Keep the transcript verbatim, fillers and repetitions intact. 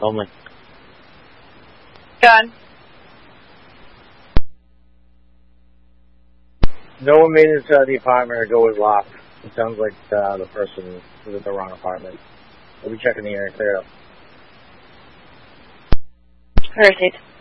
Only. John. No one made it to the apartment or door was locked. It sounds like uh, the person was at the wrong apartment. We'll be checking the area clear up. Perfect.